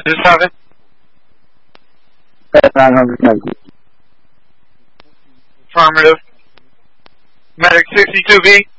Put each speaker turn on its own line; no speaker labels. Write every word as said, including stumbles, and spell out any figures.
Just have it.
nine hundred Medic.
Affirmative. Medic sixty-two B.